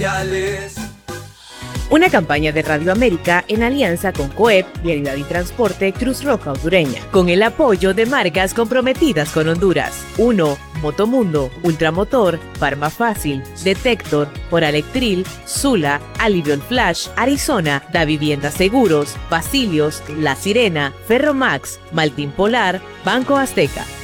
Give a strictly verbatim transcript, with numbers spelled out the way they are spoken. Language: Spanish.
Una campaña de Radio América en alianza con COEP, Vialidad y Transporte Cruz Roja Hondureña, con el apoyo de marcas comprometidas con Honduras. uno. Motomundo, Ultramotor, Farma Fácil, Detector, Oralectril, Zula, Aliviol Flash, Arizona, Da Vivienda Seguros, Basilios, La Sirena, Ferromax, Maltin Polar, Banco Azteca.